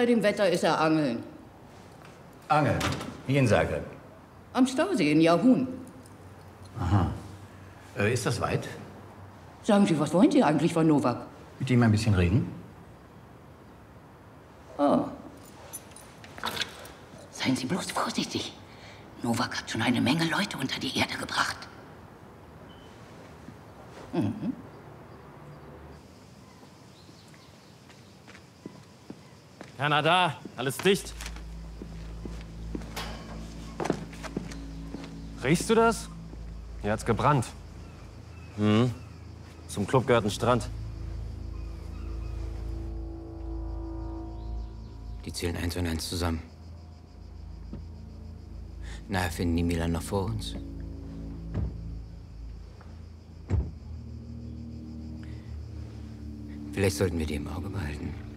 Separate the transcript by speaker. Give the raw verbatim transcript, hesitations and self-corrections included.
Speaker 1: Bei dem Wetter ist er angeln.
Speaker 2: Angeln? Hier in Zagreb?
Speaker 1: Am Stausee in Jahun.
Speaker 2: Aha. Äh, ist das weit?
Speaker 1: Sagen Sie, was wollen Sie eigentlich von Novak?
Speaker 2: Mit ihm ein bisschen reden?
Speaker 1: Oh. Seien Sie bloß vorsichtig. Novak hat schon eine Menge Leute unter die Erde gebracht. Mhm.
Speaker 3: Kanada, alles dicht. Riechst du das? Hier hat's gebrannt. Hm. Zum Club gehört ein Strand.
Speaker 4: Die zählen eins und eins zusammen. Na, finden die Milan noch vor uns? Vielleicht sollten wir die im Auge behalten.